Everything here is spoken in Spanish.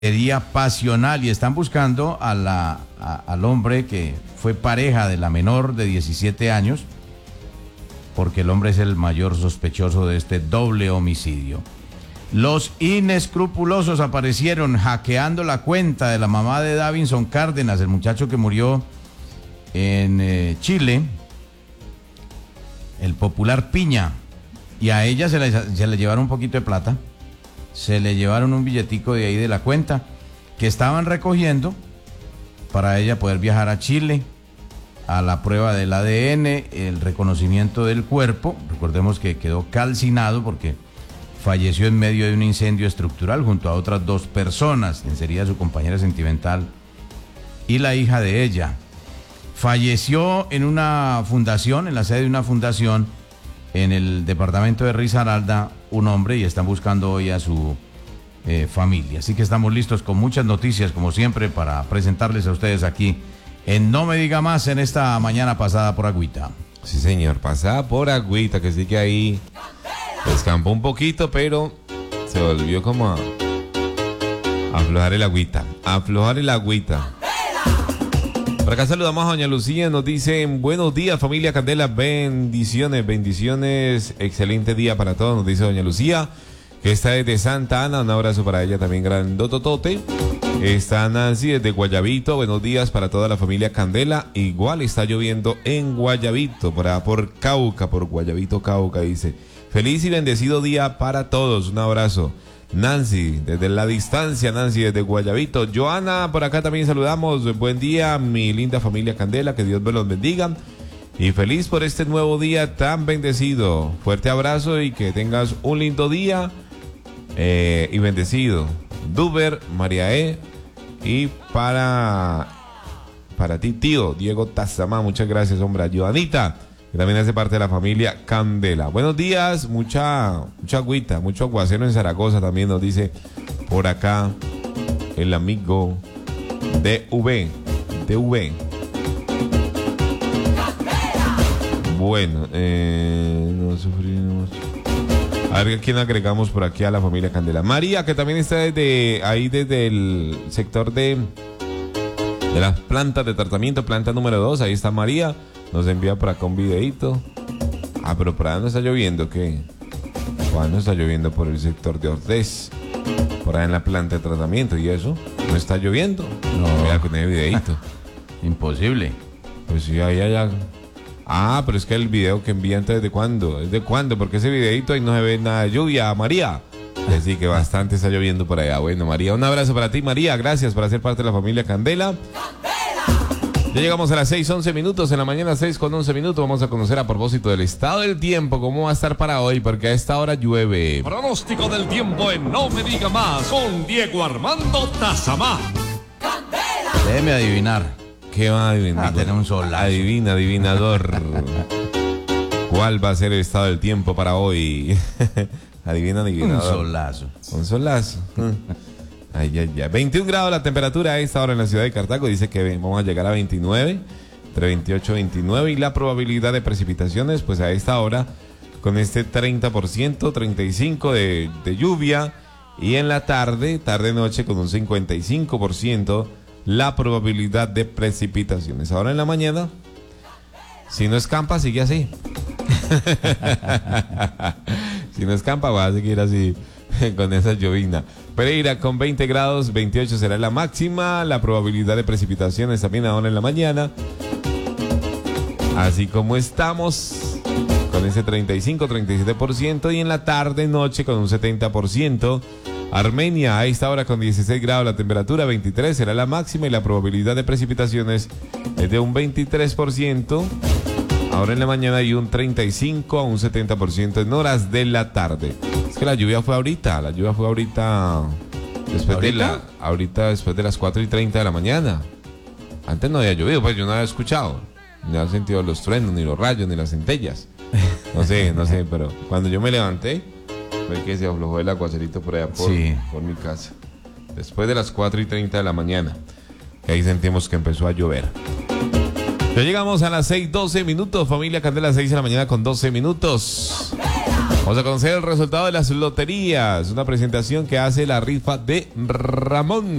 Sería pasional y están buscando al hombre que fue pareja de la menor de 17 años, porque el hombre es el mayor sospechoso de este doble homicidio. Los inescrupulosos aparecieron hackeando la cuenta de la mamá de Davinson Cárdenas, el muchacho que murió en Chile, el popular Piña, y a ella se le llevaron un poquito de plata. Se le llevaron un billetico de ahí de la cuenta que estaban recogiendo para ella poder viajar a Chile a la prueba del ADN, el reconocimiento del cuerpo. Recordemos que quedó calcinado porque falleció en medio de un incendio estructural junto a otras 2 personas, quien sería su compañera sentimental y la hija de ella. Falleció en una fundación, en la sede de una fundación en el departamento de Risaralda, un hombre, y están buscando hoy a su familia. Así que estamos listos con muchas noticias, como siempre, para presentarles a ustedes aquí en No Me Diga Más, en esta mañana pasada por agüita. Sí, señor, pasada por agüita, que sí que ahí escampó un poquito, pero se volvió como a aflojar el agüita, Por acá saludamos a doña Lucía, nos dicen: buenos días familia Candela, bendiciones, excelente día para todos, nos dice doña Lucía, que está desde Santa Ana, un abrazo para ella también grandototote. Está Nancy desde Guayabito, buenos días para toda la familia Candela, igual está lloviendo en Guayabito, por Cauca, por Guayabito Cauca, dice: feliz y bendecido día para todos, un abrazo. Nancy, desde la distancia, Nancy desde Guayabito. Joana, por acá también saludamos. Buen día, mi linda familia Candela, que Dios me los bendiga. Y feliz por este nuevo día tan bendecido. Fuerte abrazo y que tengas un lindo día y bendecido. Duber, María E. Y para ti, tío Diego Tazamá, muchas gracias, hombre. Joanita, que también hace parte de la familia Candela. Buenos días, mucha agüita, mucho aguacero en Zaragoza también nos dice por acá el amigo DV. Bueno, no sufrimos. A ver, ¿quién agregamos por aquí a la familia Candela? María, que también está desde el sector de las plantas de tratamiento, planta número 2, ahí está María. Nos envía por acá un videito. Pero por allá no está lloviendo, ¿qué? No está lloviendo por el sector de Ordez, por ahí en la planta de tratamiento y eso. ¿No está lloviendo? No. Mira con ese videito. Imposible. Pues sí, ahí allá. Pero es que el video que envía antes, ¿desde cuándo? ¿Es de cuándo? Porque ese videito ahí no se ve nada de lluvia, María. Así que bastante está lloviendo por allá. Bueno, María, un abrazo para ti, María. Gracias por hacer parte de la familia Candela. Ya llegamos a las 6:11 en la mañana, 6:11. Vamos a conocer a propósito del estado del tiempo, cómo va a estar para hoy, porque a esta hora llueve. Pronóstico del tiempo en No Me Diga Más, con Diego Armando Tazamá. Déjeme adivinar. ¿Qué va a adivinar? Tener un solazo. Adivina, adivinador. ¿Cuál va a ser el estado del tiempo para hoy? Adivina, adivinador. Un solazo. Ay. 21 grados la temperatura a esta hora en la ciudad de Cartago. Dice que vamos a llegar a 29, entre 28 y 29. Y la probabilidad de precipitaciones, pues a esta hora, con este 30%, 35% de lluvia. Y en la tarde-noche, con un 55%, la probabilidad de precipitaciones. Ahora en la mañana, si no escampa, sigue así. Si no escampa, va a seguir así, con esa llovina. Pereira con 20 grados, 28 será la máxima. La probabilidad de precipitaciones también ahora en la mañana. Así como estamos, con ese 35-37%. Y en la tarde-noche con un 70%. Armenia a esta hora con 16 grados la temperatura, 23 será la máxima. Y la probabilidad de precipitaciones es de un 23%. Ahora en la mañana hay un 35 a un 70% en horas de la tarde. Es que la lluvia fue ahorita después de las 4:30 de la mañana. Antes no había llovido, pues yo no había escuchado, no había sentido los truenos, ni los rayos, ni las centellas. No sé, pero cuando yo me levanté, fue que se aflojó el aguacerito por allá por mi casa. Después de las 4:30 de la mañana, que ahí sentimos que empezó a llover. Ya llegamos a las 6:12, familia Candela, 6 de la mañana con 12 minutos. Vamos a conocer el resultado de las loterías. Una presentación que hace la rifa de Ramón.